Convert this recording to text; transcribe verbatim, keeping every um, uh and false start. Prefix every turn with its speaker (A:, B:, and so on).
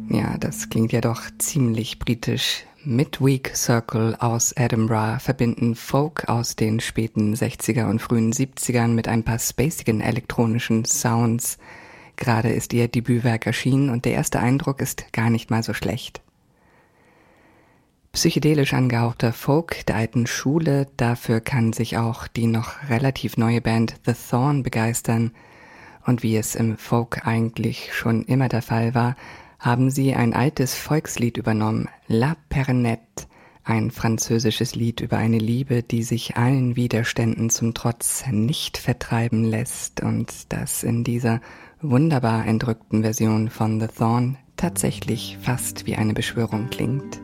A: Ja, das klingt ja doch ziemlich britisch. Midweek Circle aus Edinburgh verbinden Folk aus den späten sechziger und frühen siebzigern mit ein paar spacigen elektronischen Sounds. Gerade ist ihr Debütwerk erschienen und der erste Eindruck ist gar nicht mal so schlecht. Psychedelisch angehauchter Folk der alten Schule, dafür kann sich auch die noch relativ neue Band The Thorn begeistern. Und wie es im Folk eigentlich schon immer der Fall war, haben sie ein altes Volkslied übernommen, La Pernette, ein französisches Lied über eine Liebe, die sich allen Widerständen zum Trotz nicht vertreiben lässt und das in dieser wunderbar entrückten Version von The Thorn tatsächlich fast wie eine Beschwörung klingt.